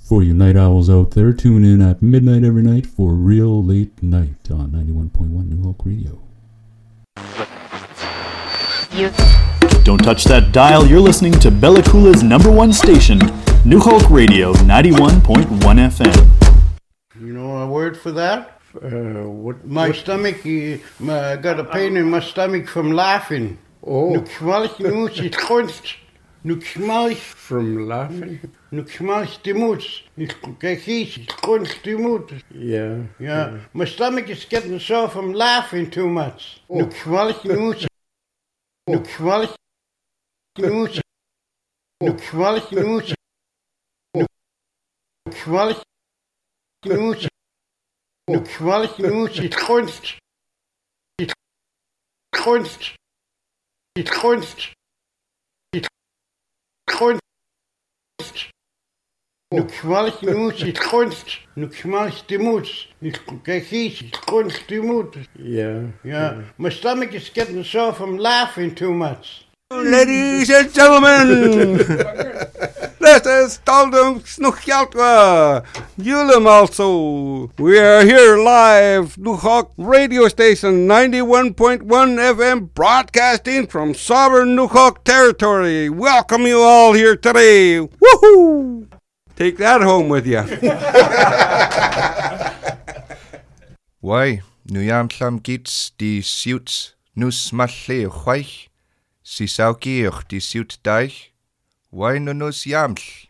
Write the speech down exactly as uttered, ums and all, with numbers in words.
For you night owls out there, tune in at midnight every night for Real Late Night on ninety-one point one New Hulk Radio. You. Don't touch that dial. You're listening to Bella Coola's number one station, New Hulk Radio, ninety-one point one F M. You know a word for that? Uh, what? My what? stomach, uh, my, I got a pain in my stomach from laughing. Oh. Nu kmalch nu sit kunst. Nu kmalch From laughing? nu kmalch die moed. Ik kies kunst die moed. Yeah. Yeah, my stomach is getting sore from laughing too much. Nu kmalch nu sit. Nu kmalch nu sit. Nu kmalch nu sit. Nu kmalch nu sit. Nu kmalch nu sit kunst. Sit kunst. Sit kunst. Sit kunst. Nu kmalch nu sit kunst. Nu kmalch die moed. Ik kies kunst die moed. Yeah. Yeah, my stomach is getting sore from laughing too much. Ladies and gentlemen, this is Taldum Snuchjaltwa, Julem also. We are here live, New Hulk radio station ninety-one point one F M, broadcasting from sovereign New Hulk territory. Welcome you all here today. Woohoo! Take that home with you. Why, nu jamsam gits die suits, nu smalle huich, si sauki och die suit daich, why nu nus jamsl?